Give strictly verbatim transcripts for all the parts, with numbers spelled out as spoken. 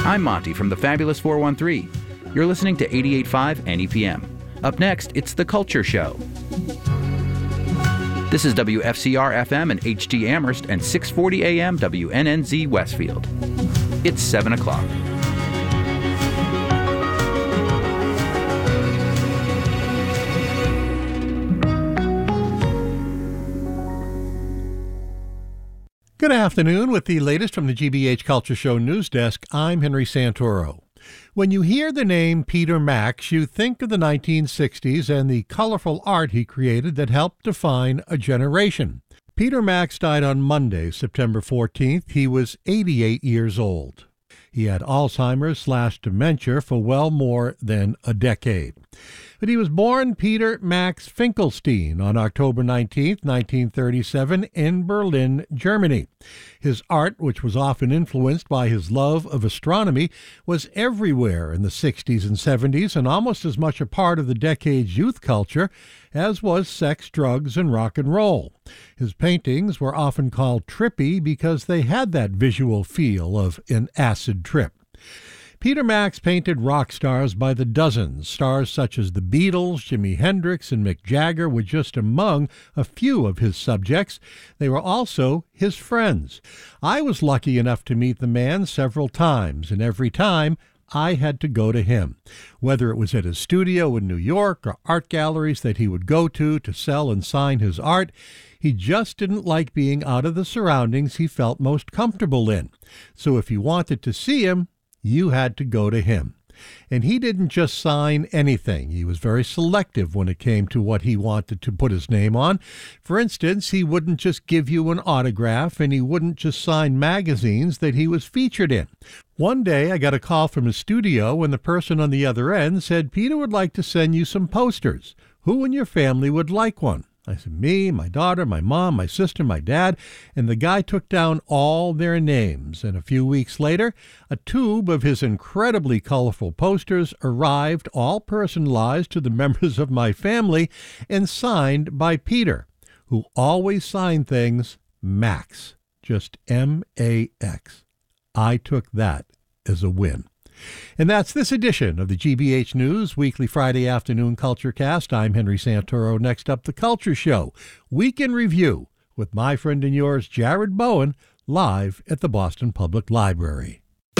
I'm Monty from the Fabulous four one three. You're listening to eighty-eight point five N E P M. Up next, it's The Culture Show. This is W F C R F M and H D Amherst and six forty A M W N N Z Westfield. It's seven o'clock. Good afternoon. With the latest from the G B H Culture Show News Desk, I'm Henry Santoro. When you hear the name Peter Max, you think of the nineteen sixties and the colorful art he created that helped define a generation. Peter Max died on Monday, September fourteenth. He was eighty-eight years old. He had Alzheimer's slash dementia for well more than a decade. But he was born Peter Max Finkelstein on October nineteenth, nineteen thirty-seven, in Berlin, Germany. His art, which was often influenced by his love of astronomy, was everywhere in the sixties and seventies and almost as much a part of the decade's youth culture as was sex, drugs, and rock and roll. His paintings were often called trippy because they had that visual feel of an acid trip. Peter Max painted rock stars by the dozens. Stars such as the Beatles, Jimi Hendrix, and Mick Jagger were just among a few of his subjects. They were also his friends. I was lucky enough to meet the man several times, and every time I had to go to him. Whether it was at his studio in New York or art galleries that he would go to to sell and sign his art, he just didn't like being out of the surroundings he felt most comfortable in. So if you wanted to see him, you had to go to him. And he didn't just sign anything. He was very selective when it came to what he wanted to put his name on. For instance, he wouldn't just give you an autograph, and he wouldn't just sign magazines that he was featured in. One day, I got a call from his studio, and the person on the other end said, "Peter would like to send you some posters. Who in your family would like one?" I said, "Me, my daughter, my mom, my sister, my dad," and the guy took down all their names. And a few weeks later, a tube of his incredibly colorful posters arrived, all personalized to the members of my family and signed by Peter, who always signed things Max, just M A X. I took that as a win. And that's this edition of the G B H News Weekly Friday Afternoon Culture Cast. I'm Henry Santoro. Next up, The Culture Show, Week in Review, with my friend and yours, Jared Bowen, live at the Boston Public Library.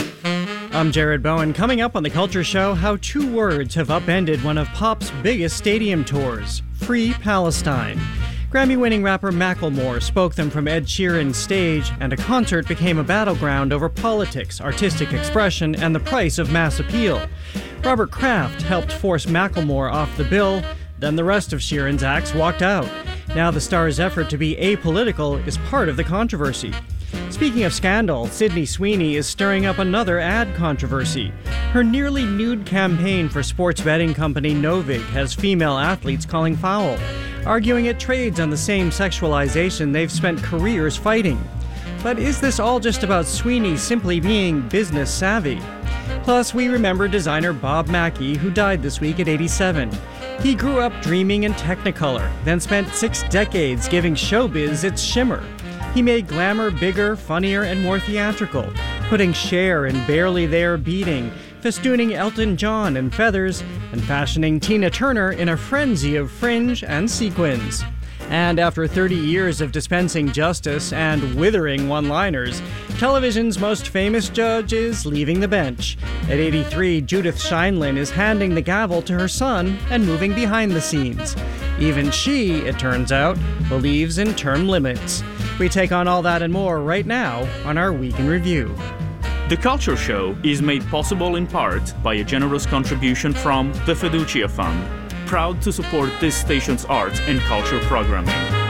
I'm Jared Bowen. Coming up on The Culture Show, how two words have upended one of pop's biggest stadium tours, Free Palestine. Grammy-winning rapper Macklemore spoke them from Ed Sheeran's stage, and a concert became a battleground over politics, artistic expression, and the price of mass appeal. Robert Kraft helped force Macklemore off the bill, then the rest of Sheeran's acts walked out. Now the star's effort to be apolitical is part of the controversy. Speaking of scandal, Sydney Sweeney is stirring up another ad controversy. Her nearly nude campaign for sports betting company Novig has female athletes calling foul, arguing it trades on the same sexualization they've spent careers fighting. But is this all just about Sweeney simply being business savvy? Plus, we remember designer Bob Mackie, who died this week at eighty-seven. He grew up dreaming in Technicolor, then spent six decades giving showbiz its shimmer. He made glamour bigger, funnier, and more theatrical, putting Cher in Barely There beading, festooning Elton John in feathers, and fashioning Tina Turner in a frenzy of fringe and sequins. And after thirty years of dispensing justice and withering one-liners, television's most famous judge is leaving the bench. At eighty-three, Judith Sheindlin is handing the gavel to her son and moving behind the scenes. Even she, it turns out, believes in term limits. We take on all that and more right now on our Week in Review. The Culture Show is made possible in part by a generous contribution from the Fiducia Fund, proud to support this station's arts and culture programming.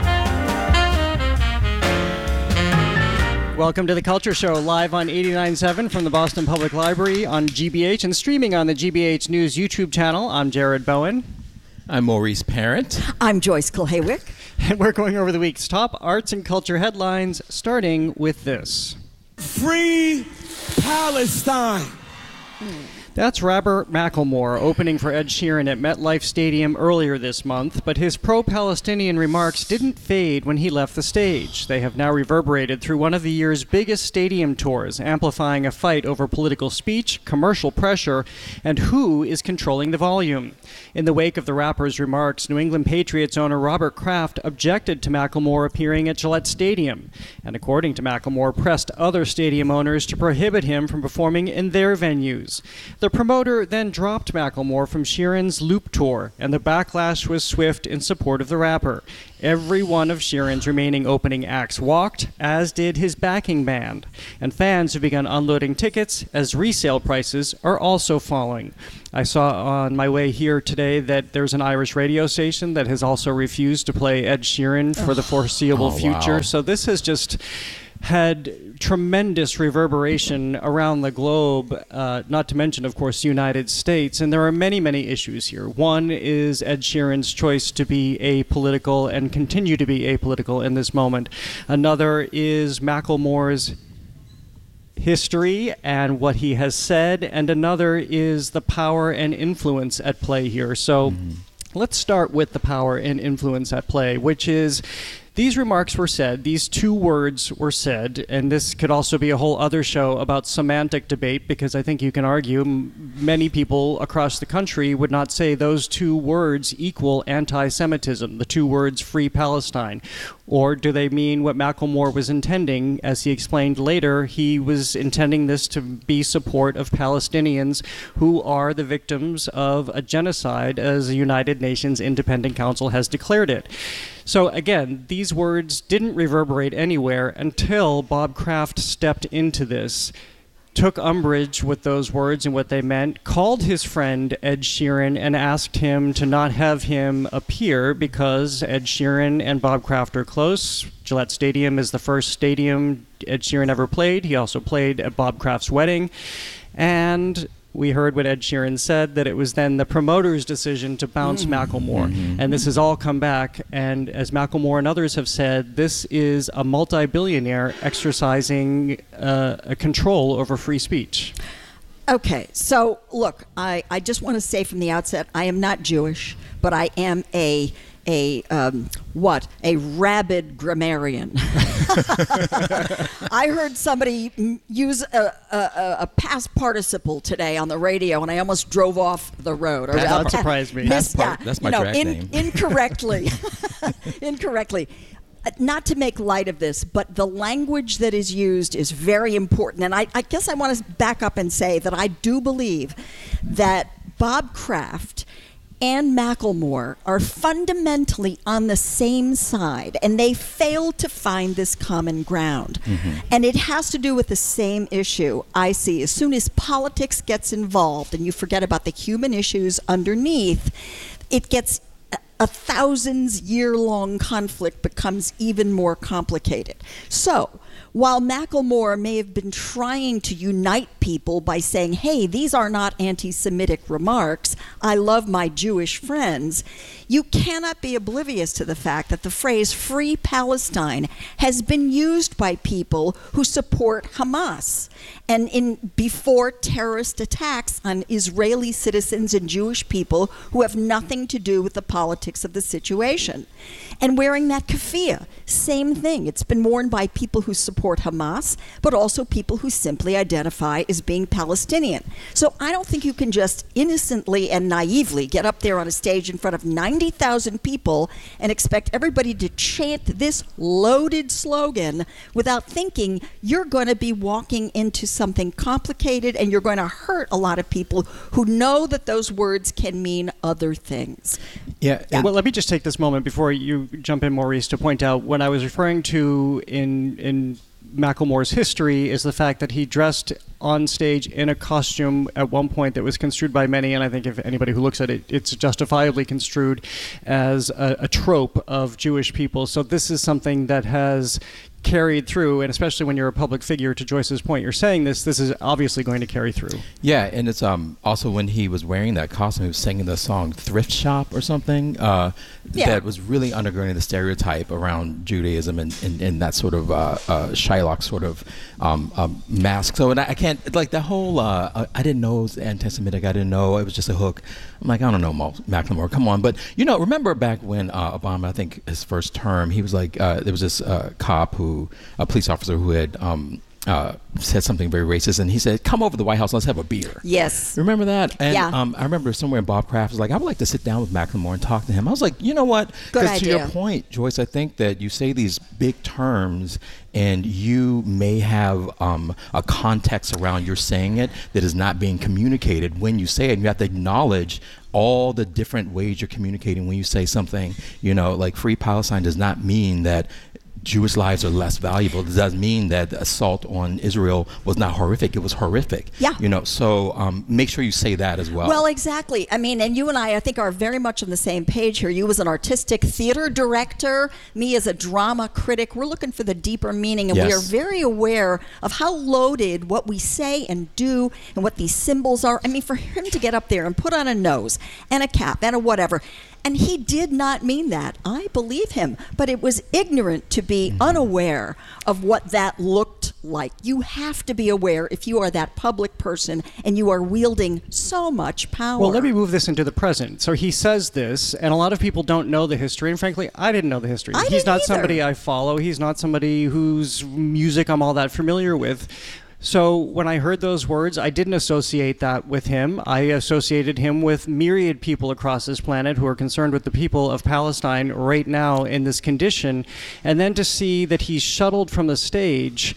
Welcome to The Culture Show, live on eighty-nine point seven from the Boston Public Library on G B H and streaming on the G B H News YouTube channel. I'm Jared Bowen. I'm Maurice Parent. I'm Joyce Kilhaywick. And we're going over the week's top arts and culture headlines, starting with this. Free Palestine. That's Robert Macklemore opening for Ed Sheeran at MetLife Stadium earlier this month, but his pro-Palestinian remarks didn't fade when he left the stage. They have now reverberated through one of the year's biggest stadium tours, amplifying a fight over political speech, commercial pressure, and who is controlling the volume. In the wake of the rapper's remarks, New England Patriots owner Robert Kraft objected to Macklemore appearing at Gillette Stadium, and according to Macklemore, pressed other stadium owners to prohibit him from performing in their venues. The promoter then dropped Macklemore from Sheeran's Loop Tour, and the backlash was swift in support of the rapper. Every one of Sheeran's remaining opening acts walked, as did his backing band, and fans have begun unloading tickets as resale prices are also falling. I saw on my way here today that there's an Irish radio station that has also refused to play Ed Sheeran for the foreseeable oh, future. wow. So this has just had tremendous reverberation around the globe, uh, not to mention, of course, the United States. And there are many, many issues here. One is Ed Sheeran's choice to be apolitical and continue to be apolitical in this moment. Another is Macklemore's history and what he has said. And another is the power and influence at play here. So mm-hmm. let's start with the power and influence at play, which is these remarks were said, these two words were said, and this could also be a whole other show about semantic debate, because I think you can argue m- many people across the country would not say those two words equal anti-Semitism, the two words Free Palestine. Or do they mean what Macklemore was intending? As he explained later, he was intending this to be support of Palestinians who are the victims of a genocide, as the United Nations Independent Council has declared it. So again, these words didn't reverberate anywhere until Bob Kraft stepped into this, took umbrage with those words and what they meant, called his friend Ed Sheeran and asked him to not have him appear because Ed Sheeran and Bob Kraft are close. Gillette Stadium is the first stadium Ed Sheeran ever played. He also played at Bob Kraft's wedding. And we heard what Ed Sheeran said, that it was then the promoter's decision to bounce mm. Macklemore. Mm-hmm. And this has all come back. And as Macklemore and others have said, this is a multi-billionaire exercising uh, a control over free speech. Okay, so look, I, I just want to say from the outset, I am not Jewish, but I am a a um, what a rabid grammarian. I heard somebody m- use a, a, a past participle today on the radio, and I almost drove off the road. That uh, surprised me. Mis- part, yeah, that's my you know, drag in, name. Incorrectly, incorrectly. Uh, not to make light of this, but the language that is used is very important. And I, I guess I want to back up and say that I do believe that Bob Kraft and Macklemore are fundamentally on the same side, and they failed to find this common ground. Mm-hmm. And it has to do with the same issue I see. As soon as politics gets involved and you forget about the human issues underneath, it gets a thousands year long conflict becomes even more complicated. So while Macklemore may have been trying to unite people by saying, hey, these are not anti-Semitic remarks, I love my Jewish friends, you cannot be oblivious to the fact that the phrase Free Palestine has been used by people who support Hamas. And in before terrorist attacks on Israeli citizens and Jewish people who have nothing to do with the politics of the situation. And wearing that keffiyeh, same thing. It's been worn by people who support Hamas, but also people who simply identify as being Palestinian. So I don't think you can just innocently and naively get up there on a stage in front of ninety thousand people and expect everybody to chant this loaded slogan without thinking you're going to be walking into something complicated and you're going to hurt a lot of people who know that those words can mean other things. Yeah. yeah. Well, let me just take this moment before you jump in, Maurice, to point out what I was referring to in in Macklemore's history is the fact that he dressed on stage in a costume at one point that was construed by many, and I think if anybody who looks at it, it's justifiably construed as a, a trope of Jewish people. So this is something that has carried through, and especially when you're a public figure, to Joyce's point, you're saying this, this is obviously going to carry through. Yeah, and it's um also when he was wearing that costume, he was singing the song Thrift Shop or something, uh, Yeah. that was really undergirding the stereotype around Judaism and, and, and that sort of uh, uh, Shylock sort of um, um, mask. So and I, I can't, like the whole, uh, I, I didn't know it was anti-Semitic, I didn't know, it was just a hook. I'm like, I don't know, Mo- Macklemore, come on. But, you know, remember back when uh, Obama, I think his first term, he was like, uh, there was this uh, cop who, a police officer who had um, uh, said something very racist, and he said, come over to the White House, let's have a beer. Yes. Remember that? And Yeah. um, I remember somewhere Bob Kraft was like, I would like to sit down with Macklemore and talk to him. I was like, you know what? Good Because to your idea. point, Joyce, I think that you say these big terms and you may have um, a context around your saying it that is not being communicated when you say it. And you have to acknowledge all the different ways you're communicating when you say something. You know, like Free Palestine does not mean that Jewish lives are less valuable. It does mean that the assault on Israel was not horrific. It was horrific. Yeah. You know, so um, make sure you say that as well. Well, exactly. I mean, and you and I, I think, are very much on the same page here. You as an artistic theater director, me as a drama critic, we're looking for the deeper meaning, and we Yes. are very aware of how loaded what we say and do and what these symbols are. I mean, for him to get up there and put on a nose and a cap and a whatever, and he did not mean that. I believe him, but it was ignorant to be unaware of what that looked like. You have to be aware if you are that public person and you are wielding so much power. Well, let me move this into the present. So he says this, and a lot of people don't know the history. And frankly, I didn't know the history. I He's didn't not either. somebody I follow. He's not somebody whose music I'm all that familiar with. So when I heard those words, I didn't associate that with him. I associated him with myriad people across this planet who are concerned with the people of Palestine right now in this condition. And then to see that he's shuttled from the stage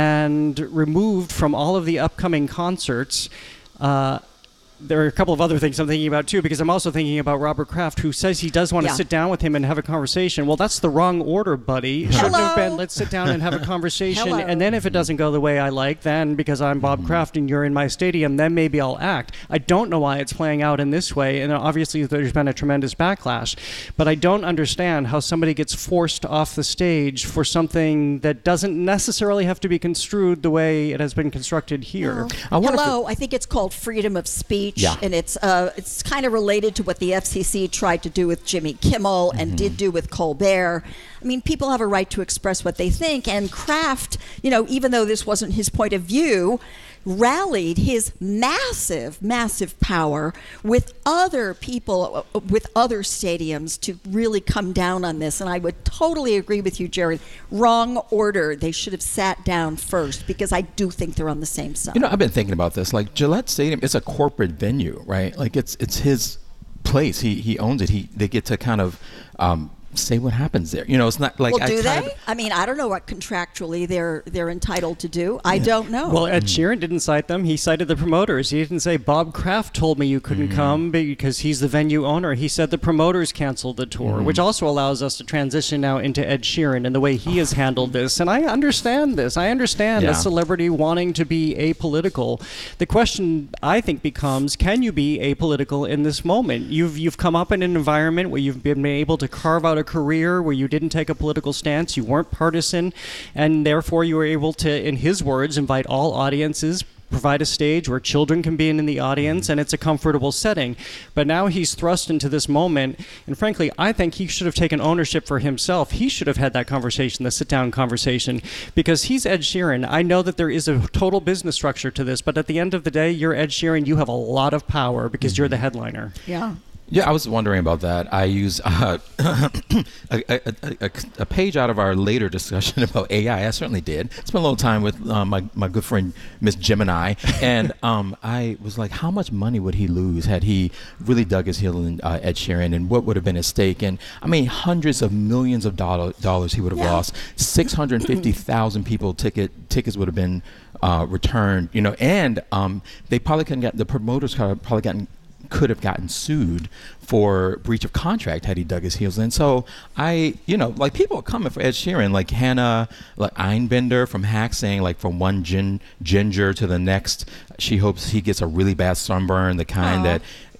and removed from all of the upcoming concerts, uh, there are a couple of other things I'm thinking about too, because I'm also thinking about Robert Kraft, who says he does want to Yeah. sit down with him and have a conversation. Well, that's the wrong order, buddy. It shouldn't have Hello. been, let's sit down and have a conversation. Hello. And then if it doesn't go the way I like, then because I'm Bob Kraft and you're in my stadium, then maybe I'll act. I don't know why it's playing out in this way, and obviously there's been a tremendous backlash. But I don't understand how somebody gets forced off the stage for something that doesn't necessarily have to be construed the way it has been constructed here. I wonder if Hello, I think it's called freedom of speech, Yeah. and it's uh, it's kind of related to what the F C C tried to do with Jimmy Kimmel and Mm-hmm. did do with Colbert. I mean, people have a right to express what they think, and Kraft, you know, even though this wasn't his point of view, rallied his massive, massive power with other people, uh, with other stadiums to really come down on this. And I would totally agree with you, Jared. Wrong order. They should have sat down first, because I do think they're on the same side. You know, I've been thinking about this. Like Gillette Stadium, it's a corporate venue, right? Like it's it's his place. He he owns it. He they get to kind of um, say what happens there. You know, it's not like Well, I do kind they? of- I mean, I don't know what contractually they're they're entitled to do. I don't know. Well, Ed Sheeran didn't cite them. He cited the promoters. He didn't say Bob Kraft told me you couldn't come because he's the venue owner. He said the promoters canceled the tour, which also allows us to transition now into Ed Sheeran and the way he has handled this. And I understand this. I understand Yeah. a celebrity wanting to be apolitical. The question, I think, becomes, can you be apolitical in this moment? You've you've come up in an environment where you've been able to carve out a career where you didn't take a political stance, you weren't partisan, and therefore you were able to, in his words, invite all audiences, provide a stage where children can be in the audience, and it's a comfortable setting. But now he's thrust into this moment, and frankly, I think he should have taken ownership for himself. He should have had that conversation, the sit-down conversation, because he's Ed Sheeran. I know that there is a total business structure to this, but at the end of the day, you're Ed Sheeran. You have a lot of power because you're the headliner. yeah. Yeah, I was wondering about that. I use uh, a, a, a, a page out of our later discussion about A I. I certainly did. Spent a little time with uh, my, my good friend, Miss Gemini. And um, I was like, how much money would he lose had he really dug his heel in uh, Ed Sheeran? And what would have been his stake? And I mean, hundreds of millions of dollar, dollars he would have Yeah. lost. six hundred fifty thousand people ticket tickets would have been uh, returned, you know, and um, they probably couldn't get, the promoters could have probably gotten could have gotten sued for breach of contract had he dug his heels in. So I, you know, like people are coming for Ed Sheeran, like Hannah, like Einbender from Hack saying like from one gin, ginger to the next, she hopes he gets a really bad sunburn, the kind Aw. that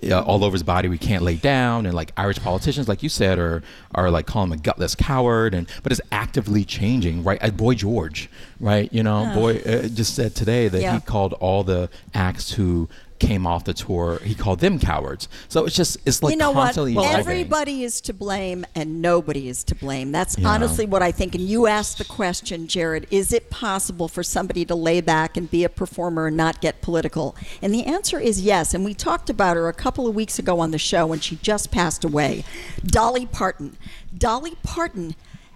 uh, all over his body. We can't lay down, and like Irish politicians, like you said, are are like calling him a gutless coward, and but it's actively changing, right? Uh, Boy George, right? You know, uh. Boy uh, just said today that yeah. he called all the acts who came off the tour, he called them cowards. So it's just, it's like you know constantly what? evolving. Everybody is to blame and nobody is to blame. That's yeah. honestly what I think. And you asked the question, Jared, is it possible for somebody to lay back and be a performer and not get political? And the answer is yes. And we talked about her a couple of weeks ago on the show when she just passed away. Dolly Parton. Dolly Parton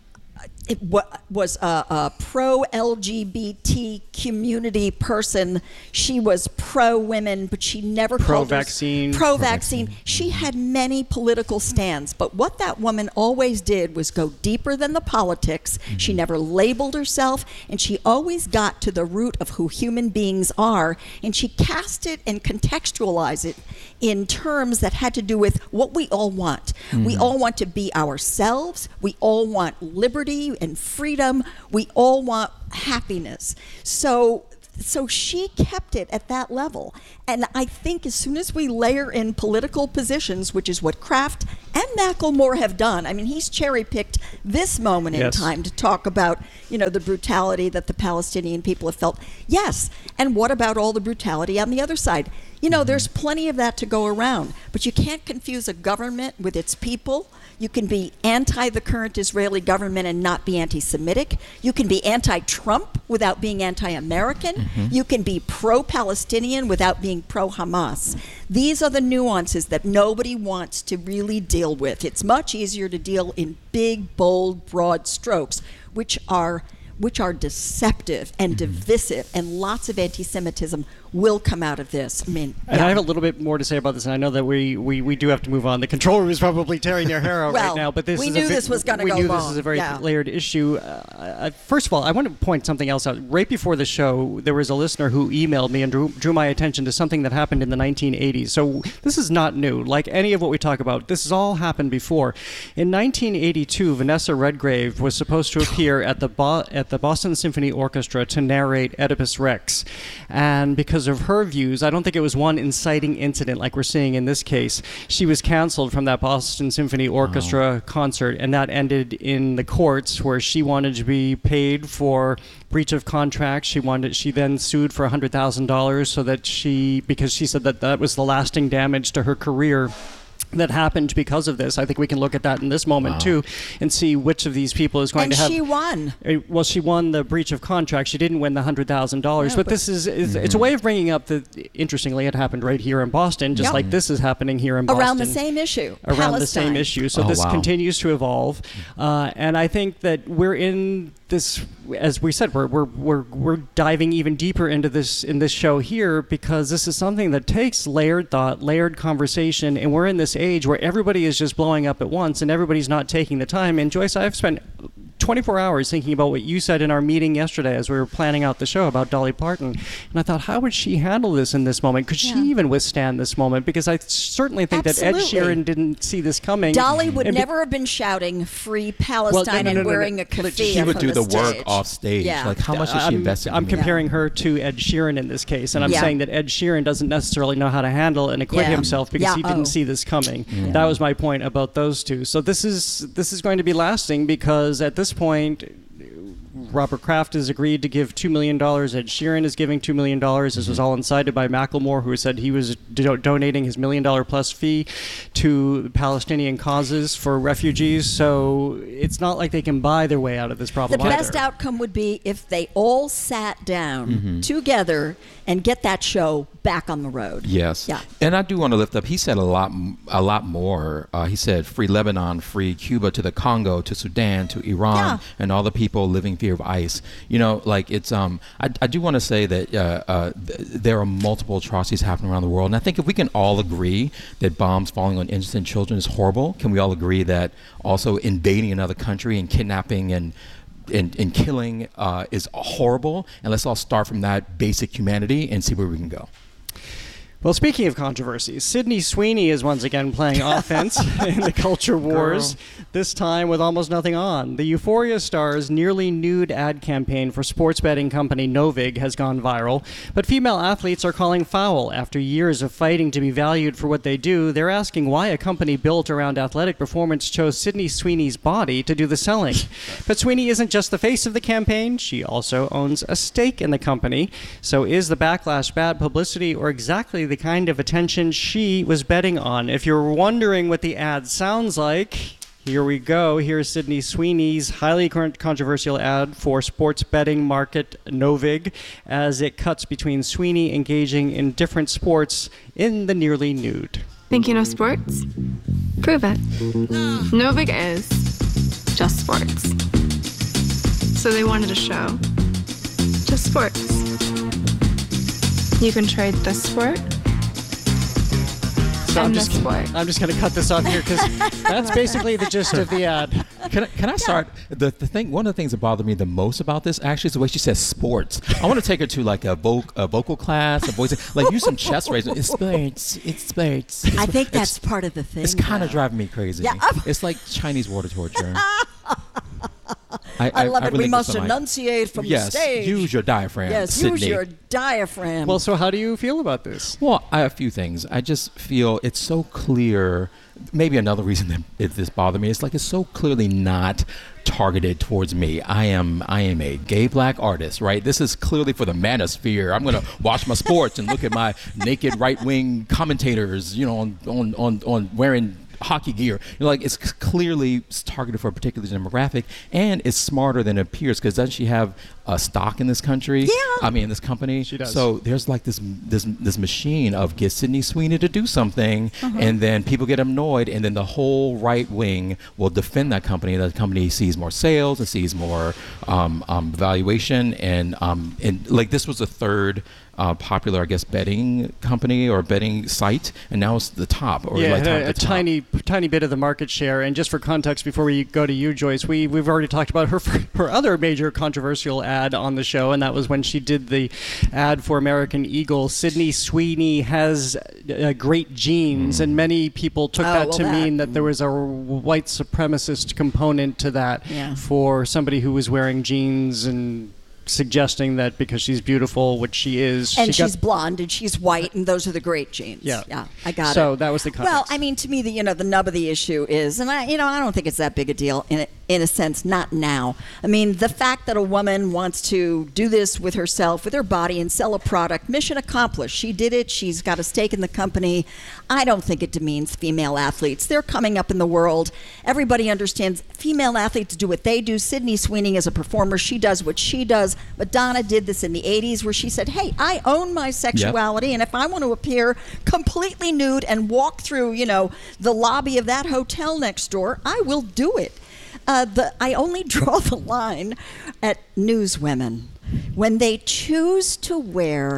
It was a, a pro-L G B T community person. She was pro-women, but she never pro-vaccine. called herself pro-vaccine. Pro-vaccine. She had many political stands, but what that woman always did was go deeper than the politics. Mm-hmm. She never labeled herself, and she always got to the root of who human beings are, and she cast it and contextualized it in terms that had to do with what we all want. Mm-hmm. We all want to be ourselves. We all want liberty and freedom. We all want happiness. So so she kept it at that level. And I think as soon as we layer in political positions, which is what Kraft and Macklemore have done, I mean, he's cherry-picked this moment yes. in time to talk about, you know, the brutality that the Palestinian people have felt. Yes, and what about all the brutality on the other side? You know, mm-hmm. there's plenty of that to go around, but you can't confuse a government with its people. You can be anti the current Israeli government and not be anti-Semitic. You can be anti-Trump without being anti-American. Mm-hmm. You can be pro-Palestinian without being pro-Hamas. These are the nuances that nobody wants to really deal with. It's much easier to deal in big, bold, broad strokes, which are which are deceptive and mm-hmm. divisive, and lots of anti-Semitism will come out of this. I mean, and yeah. I have a little bit more to say about this, and I know that we, we, we do have to move on. The control room is probably tearing their hair out well, right now, but this we is knew a vi- this was going to go We knew long. this is a very yeah. layered issue. Uh, first of all, I want to point something else out. Right before the show, there was a listener who emailed me and drew, drew my attention to something that happened in the nineteen eighties. So this is not new. Like any of what we talk about, this has all happened before. In nineteen eighty-two, Vanessa Redgrave was supposed to appear at the Bo- at the Boston Symphony Orchestra to narrate Oedipus Rex. And because of her views, I don't think it was one inciting incident like we're seeing in this case. She was canceled from that Boston Symphony Orchestra wow. concert, and that ended in the courts where she wanted to be paid for breach of contract. She wanted. She then sued for one hundred thousand dollars so that she, because she said that that was the lasting damage to her career that happened because of this. I think we can look at that in this moment, wow. too, and see which of these people is going and to have... And she won. Uh, well, she won the breach of contract. She didn't win the one hundred thousand dollars. No, but, but this is... is mm-hmm. It's a way of bringing up the... Interestingly, it happened right here in Boston, just yep. like this is happening here in Boston. Around the same issue. Around Palestine. the same issue. So oh, this wow. continues to evolve. Uh, and I think that we're in this... As we said, we're, we're, we're, we're diving even deeper into this in this show here because this is something that takes layered thought, layered conversation, and we're in this age where everybody is just blowing up at once and everybody's not taking the time. And Joyce, I've spent twenty-four hours thinking about what you said in our meeting yesterday as we were planning out the show about Dolly Parton. And I thought, how would she handle this in this moment? Could yeah. she even withstand this moment? Because I certainly think Absolutely. that Ed Sheeran didn't see this coming. Dolly would and never be- have been shouting "Free Palestine" well, no, no, no, and no, no, wearing no. a keffiyeh She would from do the, the work stage. off stage. Yeah. Like, how much is she I'm, invested I'm in comparing yeah. her to Ed Sheeran in this case, and I'm yeah. saying that Ed Sheeran doesn't necessarily know how to handle and acquit yeah. himself because yeah. he didn't oh. see this coming. Yeah. That was my point about those two. So this is this is going to be lasting because at this point, Robert Kraft has agreed to give two million dollars. Ed Sheeran is giving two million dollars. This was all incited by Macklemore, who said he was do- donating his million dollar plus fee to Palestinian causes for refugees. So it's not like they can buy their way out of this problem The either. best outcome would be if they all sat down mm-hmm. together and get that show back on the road. Yes. Yeah. And I do want to lift up, he said a lot a lot more. Uh, he said, free Lebanon, free Cuba, to the Congo, to Sudan, to Iran, Yeah. and all the people living fear of ICE. You know, like it's, um, I, I do want to say that uh, uh, th- there are multiple atrocities happening around the world. And I think if we can all agree that bombs falling on innocent children is horrible, can we all agree that also invading another country and kidnapping and And, and killing uh, is horrible, and let's all start from that basic humanity and see where we can go. Well, speaking of controversies, Sydney Sweeney is once again playing offense in the culture wars, Girl. this time with almost nothing on. The Euphoria star's nearly nude ad campaign for sports betting company Novig has gone viral, but female athletes are calling foul. After years of fighting to be valued for what they do, they're asking why a company built around athletic performance chose Sydney Sweeney's body to do the selling. But Sweeney isn't just the face of the campaign, she also owns a stake in the company. So is the backlash bad publicity or exactly the kind of attention she was betting on? If you're wondering what the ad sounds like, here we go. Here's Sydney Sweeney's highly controversial ad for sports betting market Novig as it cuts between Sweeney engaging in different sports in the nearly nude. Think you know sports? Prove it. Novig is just sports. So they wanted a show. Just sports. You can trade this sport So and I'm this just, sport. I'm just going to cut this off here because that's basically the gist of the ad. Can I, can I start? The the thing, one of the things that bothered me the most about this actually is the way she says sports. I want to take her to like a, vo- a vocal class, a voice, like use some chest raising. It's sports. It's sports. It's, I think that's it's, part of the thing. It's kind of though. driving me crazy. Yeah. It's like Chinese water torture. I, I love I it. really We must like, enunciate from yes, the stage. use your diaphragm. Yes, Sydney. use your diaphragm. Well, so how do you feel about this? Well, I have a few things. I just feel it's so clear. Maybe another reason that it, this bothered me is like it's so clearly not targeted towards me. I am I am a gay black artist, right? This is clearly for the manosphere. I'm gonna watch my sports and look at my naked right wing commentators, you know, on on on, on wearing hockey gear. You know, like it's clearly targeted for a particular demographic, and it's smarter than it appears because doesn't she have a stock in this country? Yeah. I mean, in this company. She does. So there's like this this this machine of get Sydney Sweeney to do something, Uh-huh. and then people get annoyed, and then the whole right wing will defend that company. The company sees more sales and sees more um, um, valuation, and um, and like this was the third uh, popular, I guess, betting company or betting site, and now it's the top. Or Yeah, like a, the a top. tiny, tiny bit of the market share. And just for context, before we go to you, Joyce, we we've already talked about her her other major controversial ad on the show, and that was when she did the ad for American Eagle. Sydney Sweeney has uh, great genes, Mm. and many people took Oh, that well, to that- mean that there was a white supremacist component to that Yeah. for somebody who was wearing jeans and suggesting that because she's beautiful, which she is, and she she's got, blonde and she's white, and those are the great genes. Yeah. yeah, I got it. So that was the context. Well, I mean, to me, the you know the nub of the issue is, and I you know I don't think it's that big a deal in a, in a sense, not now. I mean, the fact that a woman wants to do this with herself, with her body, and sell a product, mission accomplished. She did it. She's got a stake in the company. I don't think it demeans female athletes. They're coming up in the world. Everybody understands female athletes do what they do. Sydney Sweeney is a performer. She does what she does. Madonna did this in the eighties where she said, hey, I own my sexuality, and if I want to appear completely nude and walk through, you know, the lobby of that hotel next door, I will do it. Uh, the, I only draw the line at newswomen when they choose to wear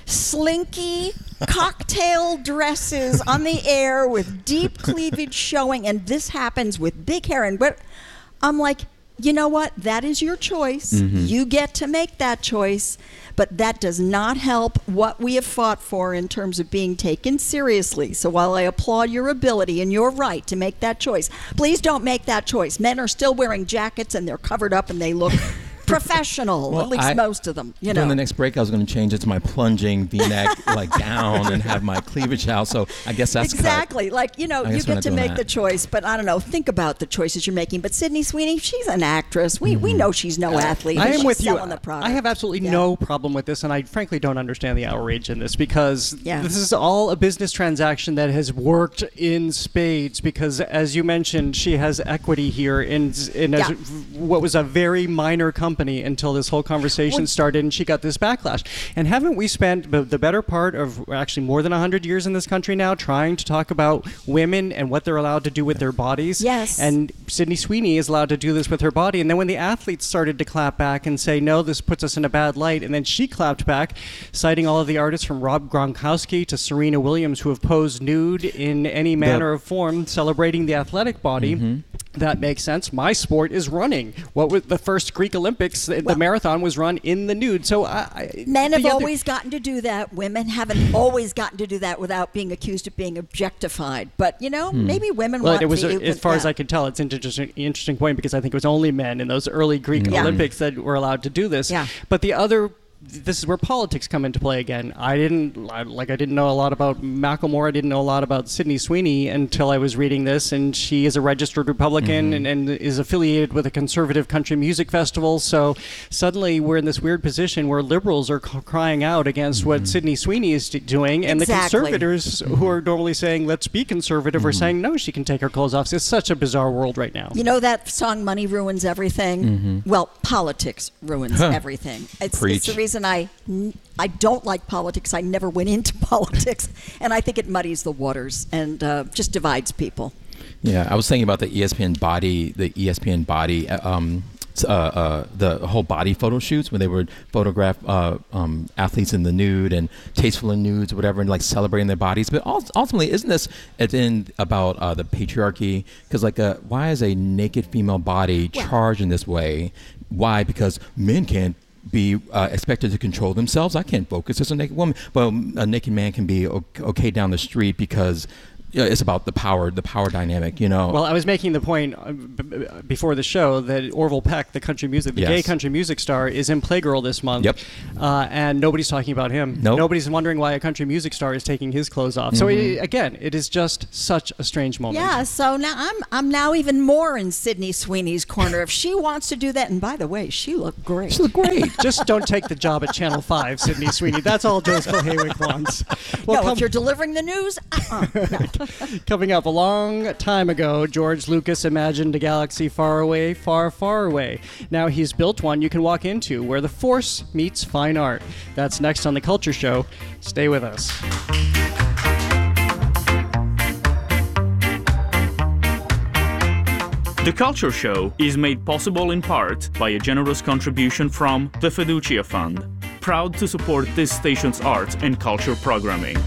slinky cocktail dresses on the air with deep cleavage showing, and this happens with big hair. And but I'm like, you know what? That is your choice. Mm-hmm. You get to make that choice. But that does not help what we have fought for in terms of being taken seriously. So while I applaud your ability and your right to make that choice, please don't make that choice. Men are still wearing jackets and they're covered up and they look professional, Well, at least I- most of them. You know. During the next break, I was going to change it to my plunging V-neck like gown and have my cleavage out. So I guess that's cut. Exactly. Like, you know, I you guess we're get not to doing make that. the choice, but I don't know, think about the choices you're making. But Sydney Sweeney, she's an actress. We we know she's no athlete. I am she's with you. selling the product. I have absolutely Yeah. no problem with this, and I frankly don't understand the outrage in this because Yeah. this is all a business transaction that has worked in spades. Because, as you mentioned, she has equity here in in a, Yeah. what was a very minor company until this whole conversation Well- started, and she got this backlash. And haven't we spent the the better part of actually more than one hundred years in this country now trying to talk about women and what they're allowed to do with their bodies? Yes. And Sydney Sweeney is allowed to do this with her body. And then when the athletes started to clap back and say, no, this puts us in a bad light, and then she clapped back, citing all of the artists from Rob Gronkowski to Serena Williams who have posed nude in any manner of form, celebrating the athletic body. Mm-hmm. That makes sense. My sport is running. What was the first Greek Olympics? The well, marathon was run in the nude. So I, men have other... always gotten to do that. Women haven't always gotten to do that without being accused of being objectified. But you know, hmm. maybe women well, want it was, to. As far yeah. as I can tell, it's an interesting, interesting point because I think it was only men in those early Greek yeah. Olympics that were allowed to do this. Yeah. But the other. This is where politics come into play again. I didn't like. I didn't know a lot about Macklemore. I didn't know a lot about Sydney Sweeney until I was reading this. And she is a registered Republican mm-hmm. and, and is affiliated with a conservative country music festival. So suddenly we're in this weird position where liberals are c- crying out against mm-hmm. what Sydney Sweeney is d- doing, and exactly. the conservators mm-hmm. who are normally saying let's be conservative mm-hmm. are saying no, she can take her clothes off. So it's such a bizarre world right now. You know that song "Money Ruins Everything"? Mm-hmm. Well, politics ruins huh. everything. It's, Preach. it's the reason I I don't like politics. I never went into politics, and I think it muddies the waters and uh, just divides people. Yeah, I was thinking about the E S P N body, the E S P N body, um, uh, uh, the whole body photo shoots when they would photograph uh, um, athletes in the nude and tasteful in nudes or whatever, and like celebrating their bodies. But ultimately, isn't this at the end about uh, the patriarchy? Because like, uh, why is a naked female body well, charged in this way? Why? Because men can't be uh, expected to control themselves. I can't focus as a naked woman, but a naked man can be okay down the street because you know, it's about the power, the power dynamic, you know. Well, I was making the point uh, b- before the show that Orville Peck, the country music, the yes. gay country music star, is in Playgirl this month. Yep. Uh, and nobody's talking about him. Nope. Nobody's wondering why a country music star is taking his clothes off. Mm-hmm. So it, again, it is just such a strange moment. Yeah. So now I'm I'm now even more in Sydney Sweeney's corner. If she wants to do that, and by the way, she looked great. She looked great. Just don't take the job at Channel Five, Sydney Sweeney. That's all Joyceville Haywick wants. Well, no, com- if you're delivering the news, uh-uh, no. Coming up. A long time ago, George Lucas imagined a galaxy far away, far, far away. Now he's built one you can walk into where the Force meets fine art. That's next on The Culture Show. Stay with us. The Culture Show is made possible in part by a generous contribution from the Fiducia Fund, proud to support this station's arts and culture programming.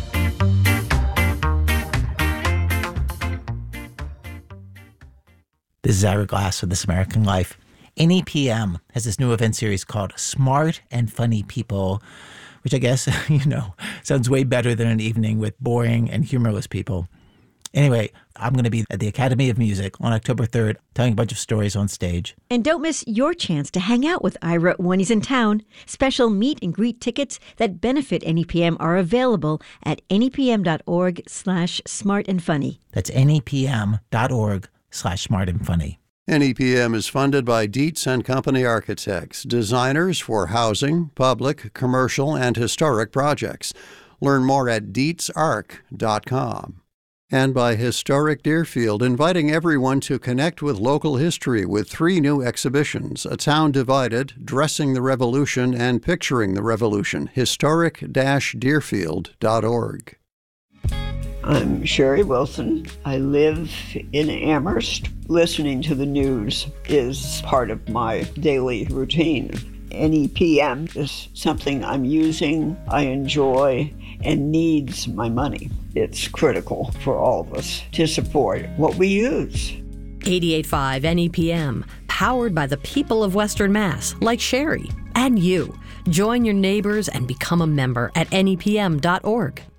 This is Ira Glass with This American Life. N E P M has this new event series called Smart and Funny People, which I guess, you know, sounds way better than an evening with boring and humorless people. Anyway, I'm going to be at the Academy of Music on October third, telling a bunch of stories on stage. And don't miss your chance to hang out with Ira when he's in town. Special meet and greet tickets that benefit N E P M are available at nepm.org slash smart and funny. That's nepm.org slash smart and funny. N E P M is funded by Dietz and Company Architects, designers for housing, public, commercial, and historic projects. Learn more at dietz arch dot com. And by Historic Deerfield, inviting everyone to connect with local history with three new exhibitions: A Town Divided, Dressing the Revolution, and Picturing the Revolution. historic dash deerfield dot org. I'm Sherry Wilson. I live in Amherst. Listening to the news is part of my daily routine. N E P M is something I'm using, I enjoy, and needs my money. It's critical for all of us to support what we use. eighty-eight point five N E P M, powered by the people of Western Mass, like Sherry and you. Join your neighbors and become a member at N E P M dot org.